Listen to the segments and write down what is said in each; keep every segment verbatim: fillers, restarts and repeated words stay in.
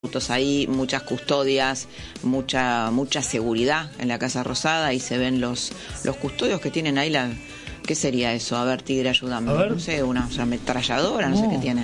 autos ahí, muchas custodias, mucha mucha seguridad en la Casa Rosada. Ahí se ven los los custodios que tienen ahí la... ¿Qué sería eso? A ver, Tigre, ayúdame. No sé, una, una ametralladora, no, no sé qué tienen.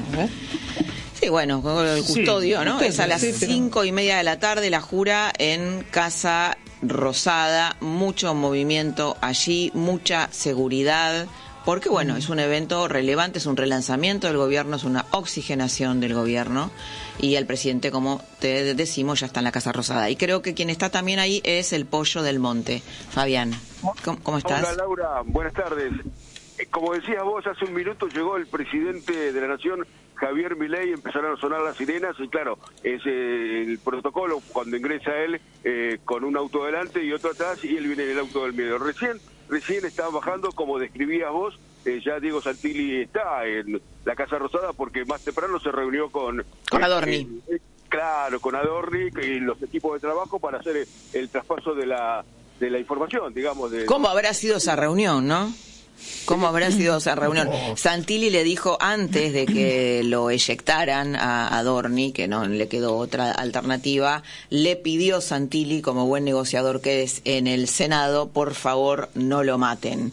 Sí, bueno, el custodio, sí, ¿no? Usted, es a las sí, cinco y media de la tarde la jura en Casa Rosada. Mucho movimiento allí, mucha seguridad. Porque, bueno, es un evento relevante, es un relanzamiento del gobierno, es una oxigenación del gobierno. Y el presidente, como te decimos, ya está en la Casa Rosada. Y creo que quien está también ahí es el Pollo del Monte. Fabián, ¿cómo, cómo estás? Hola, Laura, buenas tardes. Como decías vos, hace un minuto llegó el presidente de la Nación, Javier Milei, empezaron a sonar las sirenas y claro, es eh, el protocolo cuando ingresa él eh, con un auto delante y otro atrás y él viene en el auto del medio. Recién, recién estaban bajando, como describías vos, eh, ya Diego Santilli está en la Casa Rosada porque más temprano se reunió con... Con Adorni. Eh, eh, claro, con Adorni y los equipos de trabajo para hacer el, el traspaso de la, de la información, digamos. De... ¿Cómo habrá sido esa reunión, no? ¿Cómo habrá sido esa reunión? Santilli le dijo antes de que lo eyectaran a Adorni, que no le quedó otra alternativa, le pidió Santilli, como buen negociador que es en el Senado, por favor no lo maten.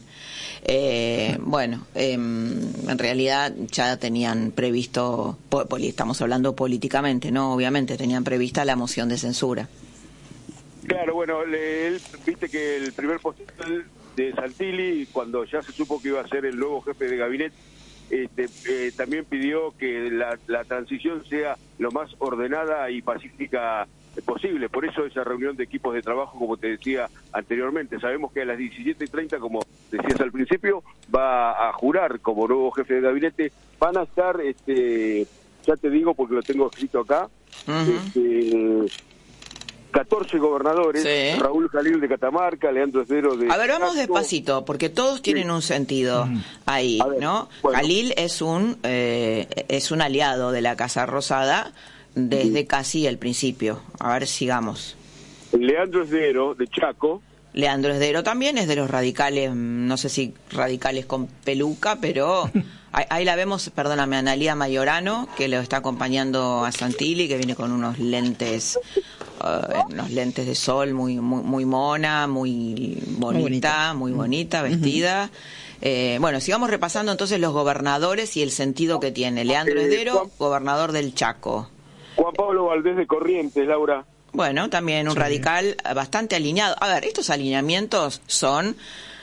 Eh, bueno, eh, en realidad ya tenían previsto, estamos hablando políticamente, ¿no? Obviamente tenían prevista la moción de censura. Claro, bueno, él, viste que el primer posteo de Santilli, cuando ya se supo que iba a ser el nuevo jefe de gabinete, este, eh, también pidió que la, la transición sea lo más ordenada y pacífica posible. Por eso esa reunión de equipos de trabajo, como te decía anteriormente, sabemos que a las diecisiete y treinta, como decías al principio, va a jurar como nuevo jefe de gabinete. Van a estar, este, ya te digo porque lo tengo escrito acá, uh-huh. este, catorce gobernadores, sí. Raúl Jalil de Catamarca, Leandro Esdero de... A ver, vamos despacito, porque todos tienen sí. un sentido mm. ahí, ver, ¿no? Bueno. Jalil es un eh, es un aliado de la Casa Rosada desde sí. casi el principio. A ver, sigamos. Leandro Esdero de Chaco. Leandro Esdero también es de los radicales, no sé si radicales con peluca, pero... Ahí, ahí la vemos, perdóname, Analía Mayorano, que lo está acompañando a Santilli, que viene con unos lentes... Uh, unos lentes de sol muy muy muy mona, muy bonita, muy bonita, muy bonita vestida. Uh-huh. Eh, bueno, sigamos repasando entonces los gobernadores y el sentido que tiene. Leandro eh, Esdero, Juan, gobernador del Chaco. Juan Pablo Valdés de Corrientes, Laura. Bueno, también un sí. radical bastante alineado. A ver, estos alineamientos son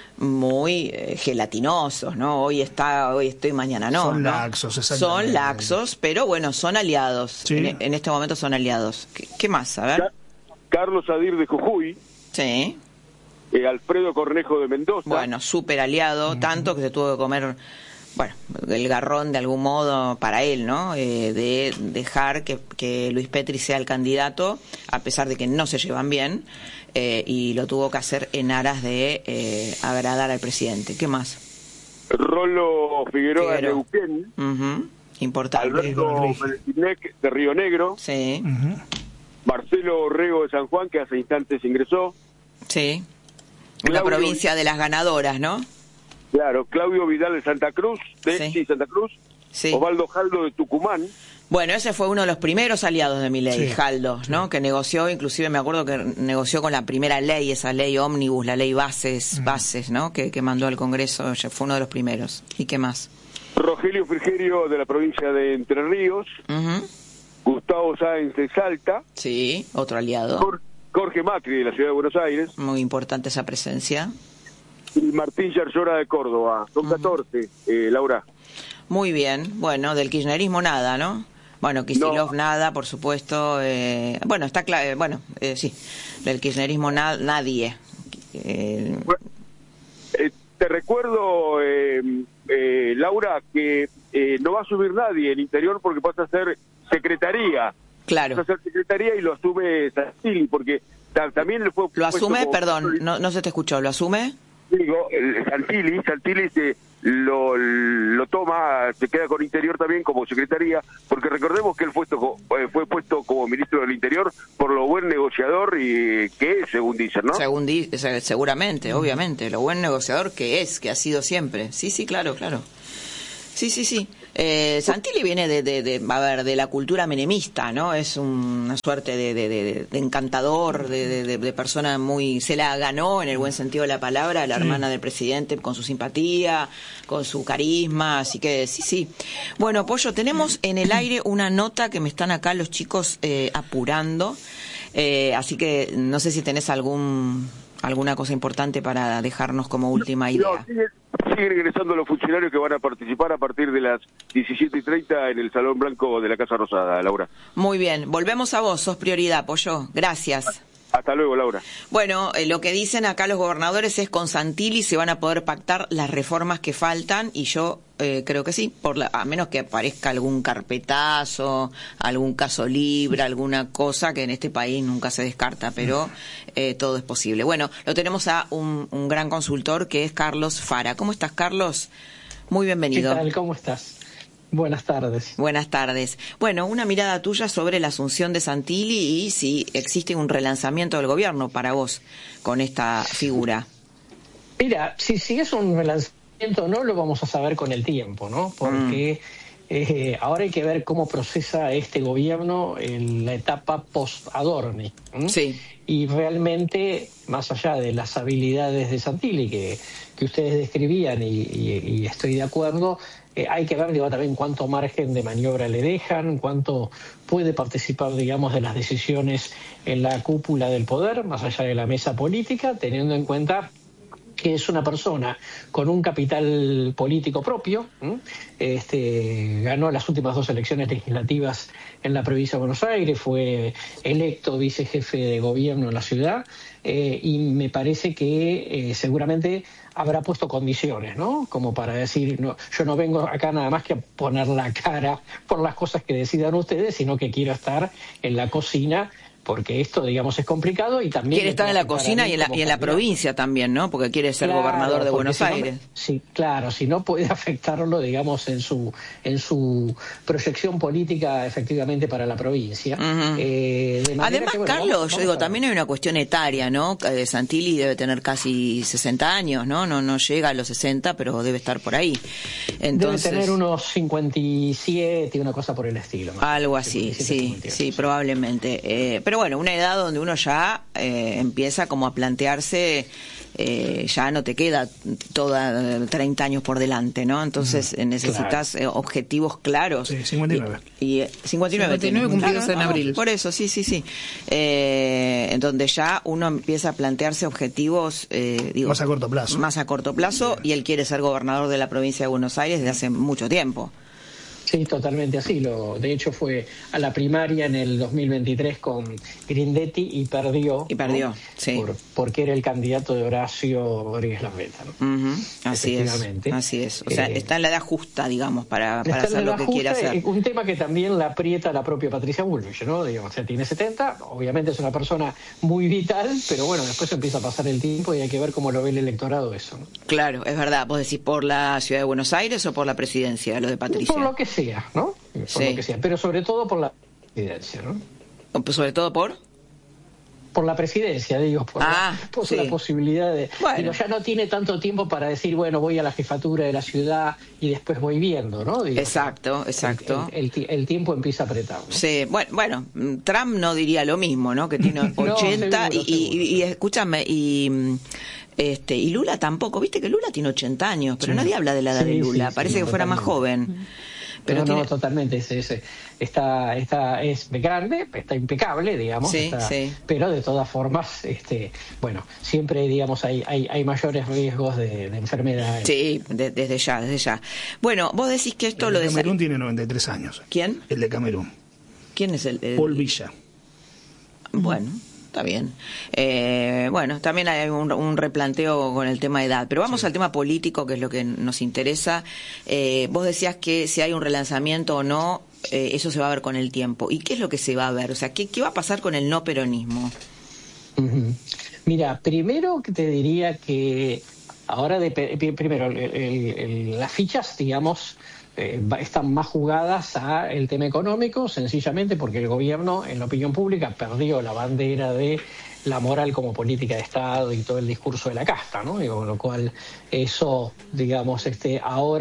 muy eh, gelatinosos, ¿no? Hoy está, hoy estoy, mañana no. Son ¿no? laxos, Son laxos, pero bueno, son aliados. Sí. En, en este momento son aliados. ¿Qué, qué más? A ver. Carlos Adir de Jujuy. Sí. Eh, Alfredo Cornejo de Mendoza. Bueno, súper aliado, uh-huh. tanto que se tuvo que comer, bueno, el garrón de algún modo para él, ¿no? Eh, de dejar que, que Luis Petri sea el candidato, a pesar de que no se llevan bien. Eh, y lo tuvo que hacer en aras de eh, agradar al presidente. ¿Qué más? Rolo Figueroa, Figueroa. de Neuquén. Uh-huh. Importante. Alberto Melchinec de Río Negro. Sí. Uh-huh. Marcelo Orrego de San Juan, que hace instantes ingresó. Sí. Una Claudio... provincia de las ganadoras, ¿no? Claro. Claudio Vidal de Santa Cruz, de sí. Sí, Santa Cruz. Sí. Osvaldo Jaldo de Tucumán. Bueno, ese fue uno de los primeros aliados de Milei, sí, Jaldo, ¿no? Sí. Que negoció, inclusive me acuerdo que negoció con la primera ley, esa ley ómnibus, la ley bases, uh-huh. bases, ¿no? Que, que mandó al Congreso, fue uno de los primeros. ¿Y qué más? Rogelio Frigerio de la provincia de Entre Ríos. Uh-huh. Gustavo Sáenz de Salta. Sí, otro aliado. Jorge, Jorge Macri de la Ciudad de Buenos Aires. Muy importante esa presencia. Y Martín Yarlora de Córdoba. Son uh-huh. catorce, eh, Laura. Muy bien. Bueno, del kirchnerismo nada, ¿no? Bueno, Kicillof no. nada, por supuesto. Eh, bueno, está claro, bueno, eh, sí, del kirchnerismo na nadie. Eh, bueno, eh, te recuerdo, eh, eh, Laura, que eh, no va a subir nadie en Interior porque pasa a ser secretaría. Claro. Pasa a ser secretaría y lo asume Santilli, porque también le fue... ¿Lo asume? Perdón, no, no se te escuchó, ¿lo asume? Digo, el Santilli, Santilli se lo, lo toma, se queda con Interior también como secretaría, porque recordemos que él fue, fue puesto como ministro del Interior por lo buen negociador y que es, según dicen, ¿no? Según di seguramente, obviamente, lo buen negociador que es, que ha sido siempre. Sí, sí, claro, claro. Sí, sí, sí. Eh, Santilli viene de, de, de, a ver, de la cultura menemista, ¿no? Es un, una suerte de, de, de, de encantador, de, de, de persona muy... Se la ganó, en el buen sentido de la palabra, la sí. hermana del presidente, con su simpatía, con su carisma, así que sí, sí. Bueno, Pollo, tenemos en el aire una nota que me están acá los chicos eh, apurando, eh, así que no sé si tenés algún... alguna cosa importante para dejarnos como última idea. No, siguen, siguen ingresando los funcionarios que van a participar a partir de las diecisiete y treinta en el Salón Blanco de la Casa Rosada, Laura. Muy bien, volvemos a vos, sos prioridad, Pollo. Gracias. Hasta luego, Laura. Bueno, eh, lo que dicen acá los gobernadores es con Santilli se van a poder pactar las reformas que faltan y yo eh, creo que sí, por la, a menos que aparezca algún carpetazo, algún caso libre, alguna cosa que en este país nunca se descarta, pero eh, todo es posible. Bueno, lo tenemos a un, un gran consultor que es Carlos Fara. ¿Cómo estás, Carlos? Muy bienvenido. ¿Qué tal? ¿Cómo estás? Buenas tardes. Buenas tardes. Bueno, una mirada tuya sobre la asunción de Santilli y si existe un relanzamiento del gobierno para vos con esta figura. Mira, si, si es un relanzamiento o no, lo vamos a saber con el tiempo, ¿no? Porque mm. eh, ahora hay que ver cómo procesa este gobierno en la etapa post-Adorni. ¿Mm? Sí. Y realmente, más allá de las habilidades de Santilli que, que ustedes describían, y, y, y estoy de acuerdo, Eh, hay que ver, digo, también cuánto margen de maniobra le dejan, cuánto puede participar, digamos, de las decisiones en la cúpula del poder, más allá de la mesa política, teniendo en cuenta que es una persona con un capital político propio. Este, ganó las últimas dos elecciones legislativas en la provincia de Buenos Aires, fue electo vicejefe de gobierno en la ciudad, eh, y me parece que eh, seguramente habrá puesto condiciones, ¿no? Como para decir, no, yo no vengo acá nada más que a poner la cara por las cosas que decidan ustedes, sino que quiero estar en la cocina, porque esto, digamos, es complicado y también... Quiere estar en la cocina y en la, y en la provincia también, ¿no? Porque quiere ser claro, gobernador de Buenos si Aires. No, sí, claro, si no puede afectarlo, digamos, en su en su proyección política efectivamente para la provincia. Uh-huh. eh, de Además, que, bueno, Carlos, vamos, vamos yo digo, también hay una cuestión etaria, ¿no? Santilli debe tener casi sesenta años, ¿no? No no llega a los sesenta, pero debe estar por ahí. Entonces, debe tener unos cincuenta y siete, una cosa por el estilo. ¿No? Algo así, sí, cincuenta y ocho, sí, probablemente. Eh, pero bueno, una edad donde uno ya eh, empieza como a plantearse, eh, ya no te queda toda treinta años por delante, ¿no? Entonces mm, necesitas claro. eh, objetivos claros. Sí, cincuenta y nueve. Y, y, cincuenta y nueve, cincuenta y nueve cumplidos claro, en abril. No, por eso, sí, sí, sí. Eh, en donde ya uno empieza a plantearse objetivos, eh, digo, más a corto plazo. Más a corto plazo, sí. Y él quiere ser gobernador de la provincia de Buenos Aires desde hace mucho tiempo. Sí, totalmente así. Lo, de hecho, fue a la primaria en el dos mil veintitrés con Grindetti y perdió. Y perdió, ¿no? Sí. Por, porque era el candidato de Horacio Rodríguez Larreta, ¿no? Uh-huh. Así es, así es. O sea, eh, está en la edad justa, digamos, para, para hacer lo que quiere hacer. Un tema que también la aprieta la propia Patricia Bullrich, ¿no? Digamos, o sea, tiene setenta, obviamente es una persona muy vital, pero bueno, después empieza a pasar el tiempo y hay que ver cómo lo ve el electorado eso, ¿no? Claro, es verdad. ¿Vos decís por la ciudad de Buenos Aires o por la presidencia, lo de Patricia? Por lo que sea, ¿no? Por sí. lo que sea, pero sobre todo por la presidencia, ¿no? ¿Sobre todo por? Por la presidencia, digo, por, ah, la, por sí. la posibilidad de... Bueno. Digo, ya no tiene tanto tiempo para decir, bueno, voy a la jefatura de la ciudad y después voy viendo, ¿no? Digo, exacto, exacto. El, el, el tiempo empieza a apretar, ¿no? Sí, bueno, bueno, Trump no diría lo mismo, ¿no? Que tiene ochenta no, seguro, y, seguro. Y, y, y escúchame, y... Este, y Lula tampoco, viste que Lula tiene ochenta años, pero sí. Nadie habla de la edad sí, de Lula, sí, parece sí, que fuera más joven. Pero no, tiene... no, totalmente, es, es, está, está, es grande, está impecable, digamos, sí, está, sí. Pero de todas formas, este, bueno, siempre, digamos, hay, hay, hay mayores riesgos de, de enfermedad. Sí, de, desde ya, desde ya. Bueno, vos decís que esto el lo de de... Camerún tiene noventa y tres años. ¿Quién? El de Camerún. ¿Quién es el...? el... Paul Villa. Bueno... Está bien. Eh, bueno, también hay un, un replanteo con el tema de edad. Pero vamos sí. al tema político, que es lo que nos interesa. Eh, vos decías que si hay un relanzamiento o no, eh, eso se va a ver con el tiempo. ¿Y qué es lo que se va a ver? O sea, ¿qué, qué va a pasar con el no peronismo? Uh-huh. Mira, primero que te diría que ahora, de, primero, el, el, el, las fichas, digamos... Eh, están más jugadas a el tema económico, sencillamente porque el gobierno en la opinión pública perdió la bandera de la moral como política de Estado y todo el discurso de la casta, ¿no? Y con lo cual eso, digamos, este, ahora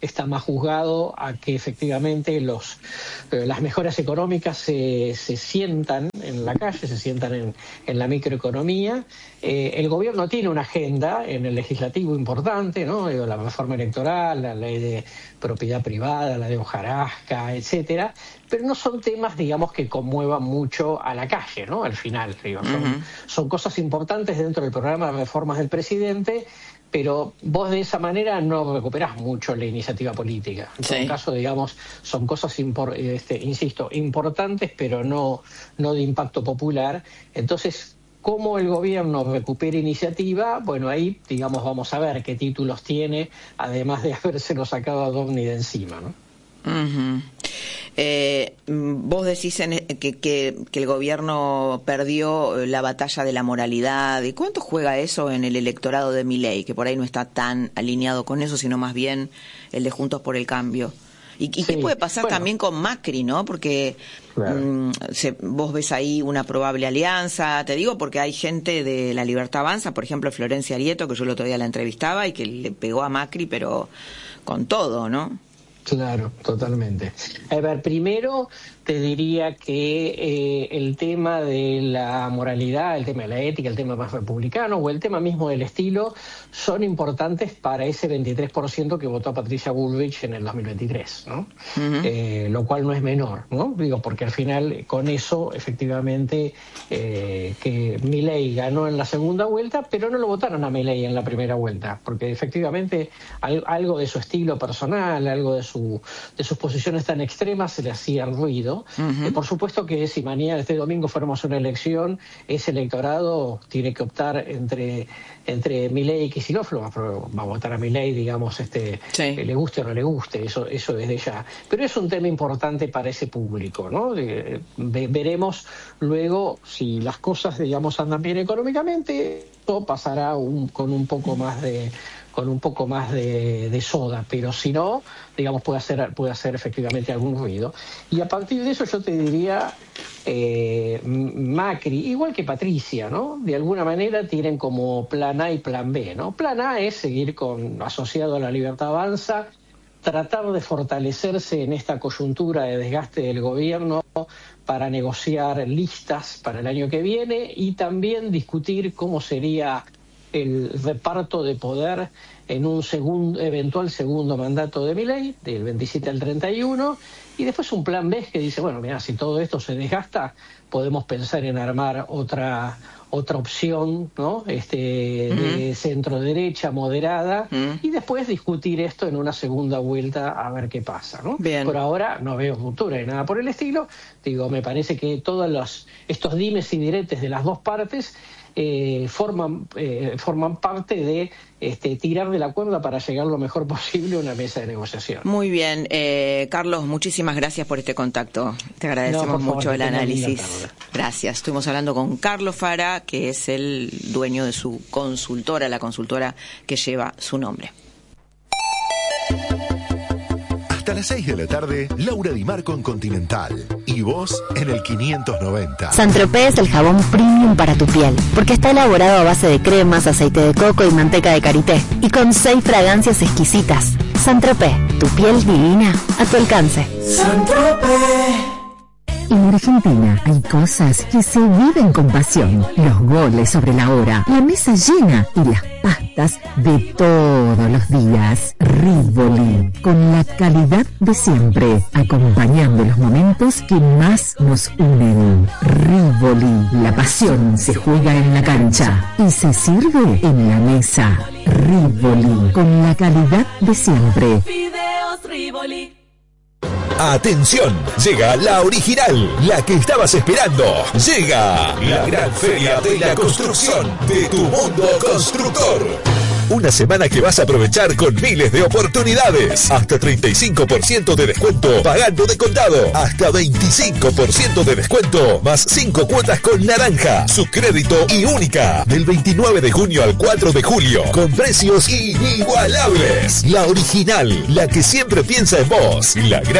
está más juzgado a que efectivamente los, eh, las mejoras económicas se, se sientan en la calle, se sientan en, en la microeconomía. Eh, el gobierno tiene una agenda en el legislativo importante, ¿no? La reforma electoral, la ley de propiedad privada, la de hojarasca, etcétera, pero no son temas, digamos, que conmuevan mucho a la calle, ¿no? Al final, digo, son, uh-huh. son cosas importantes dentro del programa de reformas del presidente, pero vos de esa manera no recuperás mucho la iniciativa política. En sí. todo caso, digamos, son cosas, impor, este, insisto, importantes, pero no, no de impacto popular. Entonces, ¿cómo el gobierno recupera iniciativa? Bueno, ahí, digamos, vamos a ver qué títulos tiene, además de habérselo sacado a Dovni de encima, ¿no? Uh-huh. Eh, vos decís en, que, que, que el gobierno perdió la batalla de la moralidad. ¿Y cuánto juega eso en el electorado de Milei, que por ahí no está tan alineado con eso, sino más bien el de Juntos por el Cambio? ¿Y, y sí, qué puede pasar bueno. también con Macri, no? Porque claro. mmm, se, vos ves ahí una probable alianza, te digo, porque hay gente de La Libertad Avanza, por ejemplo Florencia Arieto, que yo el otro día la entrevistaba y que le pegó a Macri, pero con todo, ¿no? Claro, totalmente. A ver, primero te diría que eh, el tema de la moralidad, el tema de la ética, el tema más republicano o el tema mismo del estilo son importantes para ese veintitrés por ciento que votó a Patricia Bullrich en el dos mil veintitrés, ¿no? Uh-huh. Eh, lo cual no es menor, ¿no? Digo, porque al final con eso efectivamente eh, que Milei ganó en la segunda vuelta, pero no lo votaron a Milei en la primera vuelta, porque efectivamente al, algo de su estilo personal, algo de su de sus posiciones tan extremas se le hacía ruido. Uh-huh. Eh, por supuesto que si mañana, este domingo, fuéramos a una elección, ese electorado tiene que optar entre entre Milei y Kicillof, va a votar a Milei, digamos, este, sí. eh, le guste o no le guste, eso eso desde ya. Pero es un tema importante para ese público, ¿no? Eh, ve, veremos luego si las cosas, digamos, andan bien económicamente, o pasará un, con un poco más de con un poco más de, de soda, pero si no, digamos, puede hacer, puede hacer efectivamente algún ruido. Y a partir de eso yo te diría, eh, Macri, igual que Patricia, ¿no? De alguna manera tienen como plan A y plan B, ¿no? Plan A es seguir con asociado a La Libertad Avanza, tratar de fortalecerse en esta coyuntura de desgaste del gobierno para negociar listas para el año que viene y también discutir cómo sería el reparto de poder en un segundo, eventual segundo mandato de Milei, del veintisiete al treinta y uno, y después un plan B que dice, bueno, mira, si todo esto se desgasta, podemos pensar en armar otra otra opción, ¿no? Este, uh-huh. de centro derecha, moderada, uh-huh. y después discutir esto en una segunda vuelta a ver qué pasa, ¿no? Bien. Por ahora no veo futuro y nada por el estilo. Digo, me parece que todos los, estos dimes y diretes de las dos partes Eh, forman eh, forman parte de este, tirar de la cuerda para llegar lo mejor posible a una mesa de negociación. Muy bien, eh, Carlos, muchísimas gracias por este contacto. Te agradecemos no, mucho favor, el análisis. Gracias. Estuvimos hablando con Carlos Fara, que es el dueño de su consultora, la consultora que lleva su nombre. Hasta las seis de la tarde, Laura Di Marco en Continental. Y vos en el quinientos noventa. Saint-Tropez es el jabón premium para tu piel, porque está elaborado a base de cremas, aceite de coco y manteca de karité. Y con seis fragancias exquisitas. Saint-Tropez, tu piel divina a tu alcance. Saint-Tropez. En Argentina hay cosas que se viven con pasión. Los goles sobre la hora, la mesa llena y las pastas de todos los días. Rivoli, con la calidad de siempre, acompañando los momentos que más nos unen. Rivoli, la pasión se juega en la cancha y se sirve en la mesa. Rivoli, con la calidad de siempre. Fideos Rivoli. Atención, llega la original, la que estabas esperando. Llega la gran feria de la construcción de Tu Mundo Constructor. Una semana que vas a aprovechar con miles de oportunidades. Hasta treinta y cinco por ciento de descuento pagando de contado. Hasta veinticinco por ciento de descuento más cinco cuotas con naranja. Su crédito y única. Del veintinueve de junio al cuatro de julio. Con precios inigualables. La original, la que siempre piensa en vos. La gran